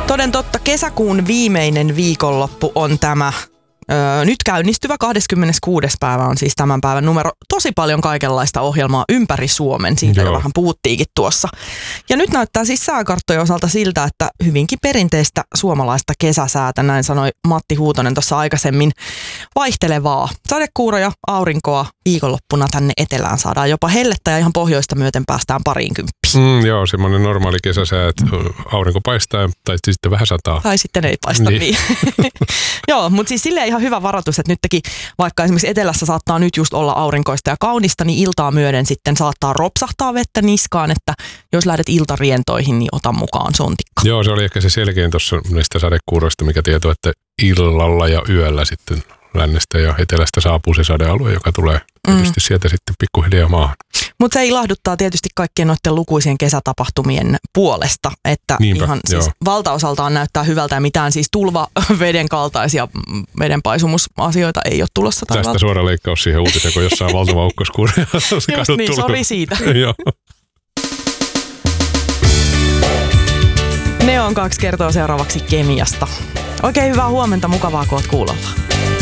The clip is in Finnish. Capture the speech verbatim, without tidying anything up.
Toden totta, kesäkuun viimeinen viikonloppu on tämä. Öö, nyt käynnistyvä kahdeskymmeneskuudes päivä on siis tämän päivän numero. Tosi paljon kaikenlaista ohjelmaa ympäri Suomen, siitä jo vähän puhuttiinkin tuossa. Ja nyt näyttää siis sääkarttojen osalta siltä, että hyvinkin perinteistä suomalaista kesäsäätä, näin sanoi Matti Huutonen tuossa aikaisemmin, vaihtelevaa. Sadekuuroja, aurinkoa, viikonloppuna tänne etelään saadaan jopa hellettä ja ihan pohjoista myöten päästään pariinkymppiin. Mm, joo, semmoinen normaali kesäsää, että aurinko paistaa tai sitten vähän sataa. Tai sitten ei paista niin. niin. Joo, mutta siis silleen ihan hyvä varoitus, että nytkin vaikka esimerkiksi etelässä saattaa nyt just olla aurinkoista ja kaunista, niin iltaa myöden sitten saattaa ropsahtaa vettä niskaan, että jos lähdet iltarientoihin, niin ota mukaan sontikka. Joo, se oli ehkä se selkein tuossa niistä sadekuuroista, mikä tieto, että illalla ja yöllä sitten lännestä ja etelästä saapuu se sadealue, joka tulee tietysti mm. sieltä sitten pikkuhiljaa maahan. Mutta se ilahduttaa tietysti kaikkien noiden lukuisien kesätapahtumien puolesta, että Niinpä, ihan siis joo. valtaosaltaan näyttää hyvältä ja mitään siis tulvaveden kaltaisia vedenpaisumusasioita ei ole tulossa. Tästä Tavallaan. suora leikkaus siihen uutiseen, kun jossain valtava ukkoskuuri. Just niin, sori siitä. Joo. Neon kaksi kertoo seuraavaksi kemiasta. Oikein hyvää huomenta, mukavaa kun oot kuulolla.